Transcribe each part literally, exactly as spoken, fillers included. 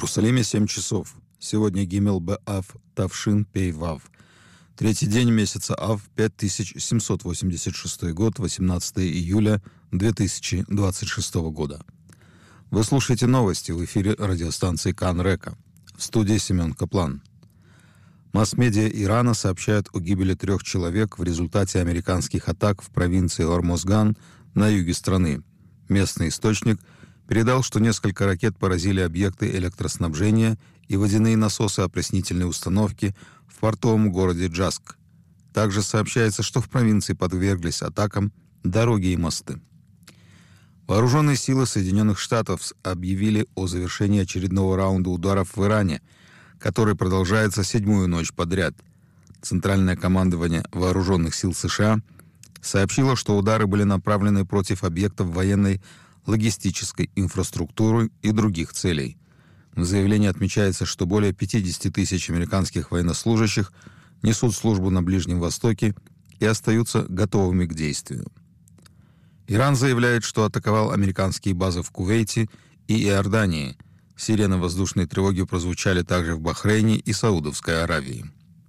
Иерусалиме семь часов. Сегодня Гимел Б-Ав Тавшин Пей Вав. Третий день месяца Ав, пять тысяч семьсот восемьдесят шестой год, восемнадцатое июля две тысячи двадцать шестого года. Вы слушаете новости в эфире радиостанции Кан Река. В студии Семен Каплан. Масс-медиа Ирана сообщают о гибели трех человек в результате американских атак в провинции Ормозган на юге страны. Местный источник передал, что несколько ракет поразили объекты электроснабжения и водяные насосы опреснительной установки в портовом городе Джаск. Также сообщается, что в провинции подверглись атакам дороги и мосты. Вооруженные силы Соединенных Штатов объявили о завершении очередного раунда ударов в Иране, который продолжается седьмую ночь подряд. Центральное командование Вооруженных сил США сообщило, что удары были направлены против объектов военной логистической инфраструктуры и других целей. В заявлении отмечается, что более пятьдесят тысяч американских военнослужащих несут службу на Ближнем Востоке и остаются готовыми к действию. Иран заявляет, что атаковал американские базы в Кувейте и Иордании. Сирены воздушной тревоги прозвучали также в Бахрейне и Саудовской Аравии.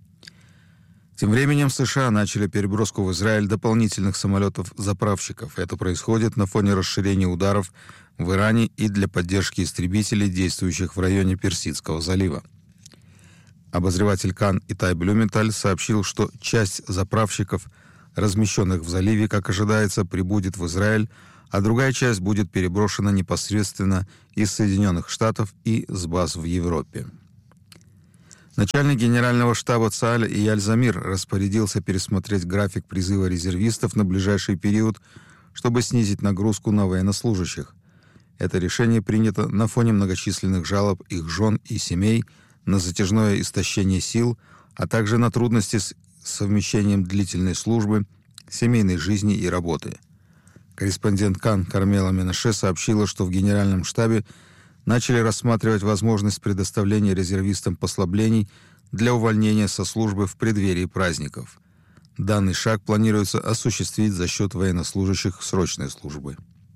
Тем временем США начали переброску в Израиль дополнительных самолетов-заправщиков. Это происходит на фоне расширения ударов в Иране и для поддержки истребителей, действующих в районе Персидского залива. Обозреватель Кан Итай Блюменталь сообщил, что часть заправщиков, размещенных в заливе, как ожидается, прибудет в Израиль, а другая часть будет переброшена непосредственно из Соединенных Штатов и с баз в Европе. Начальник генерального штаба ЦААЛ Ияль Замир распорядился пересмотреть график призыва резервистов на ближайший период, чтобы снизить нагрузку на военнослужащих. Это решение принято на фоне многочисленных жалоб их жен и семей на затяжное истощение сил, а также на трудности с совмещением длительной службы, семейной жизни и работы. Корреспондент Кан Кармела Менаше сообщила, что в генеральном штабе начали рассматривать возможность предоставления резервистам послаблений для увольнения со службы в преддверии праздников. Данный шаг планируется осуществить за счет военнослужащих срочной службы.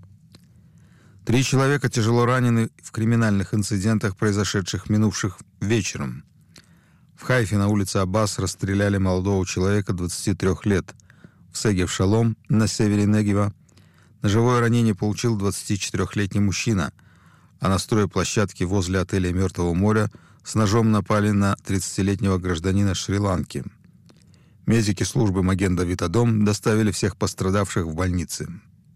Три человека тяжело ранены в криминальных инцидентах, произошедших минувших вечером. В Хайфе на улице Аббас расстреляли молодого человека двадцати трёх лет. В Сегев-Шалом на севере Негева ножевое ранение получил двадцатичетырёхлетний мужчина, а на стройплощадке возле отеля «Мертвого моря» с ножом напали на тридцатилетнего гражданина Шри-Ланки. Медики службы Маген-Давид-Адом доставили всех пострадавших в больницы.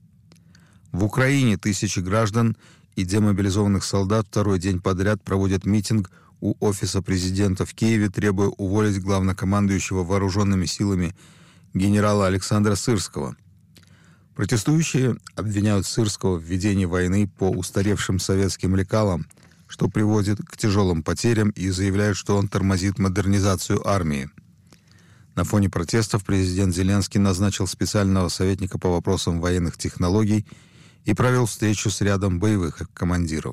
В Украине тысячи граждан и демобилизованных солдат второй день подряд проводят митинг у офиса президента в Киеве, требуя уволить главнокомандующего вооруженными силами генерала Александра Сырского. Протестующие обвиняют Сырского в ведении войны по устаревшим советским лекалам, что приводит к тяжелым потерям, и заявляют, что он тормозит модернизацию армии. На фоне протестов президент Зеленский назначил специального советника по вопросам военных технологий и провел встречу с рядом боевых командиров.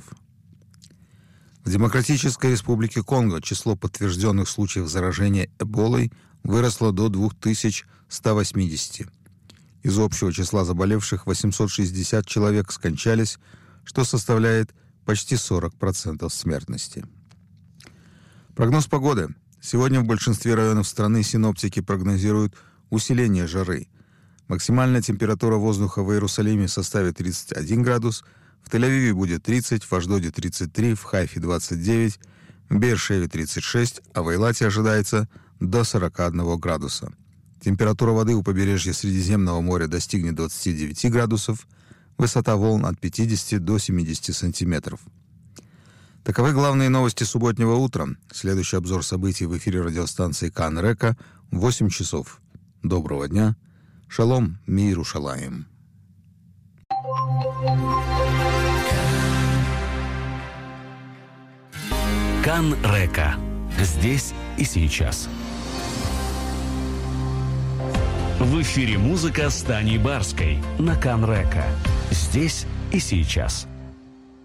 В Демократической Республике Конго число подтвержденных случаев заражения Эболой выросло до две тысячи ста восьмидесяти. Из общего числа заболевших восемьсот шестьдесят человек скончались, что составляет почти сорок процентов смертности. Прогноз погоды. Сегодня в большинстве районов страны синоптики прогнозируют усиление жары. Максимальная температура воздуха в Иерусалиме составит тридцать один градус, в Тель-Авиве будет тридцать, в Ашдоде тридцать три, в Хайфе двадцать девять, в Беэр-Шеве тридцать шесть, а в Эйлате ожидается до сорока одного градуса. Температура воды у побережья Средиземного моря достигнет двадцати девяти градусов, высота волн от пятидесяти до семидесяти сантиметров. Таковы главные новости субботнего утра. Следующий обзор событий в эфире радиостанции Кан Река в восемь часов. Доброго дня. Шалом, миру шалаем. Кан Река. Здесь и сейчас. В эфире музыка с Таней Барской на Кан Река. Здесь и сейчас.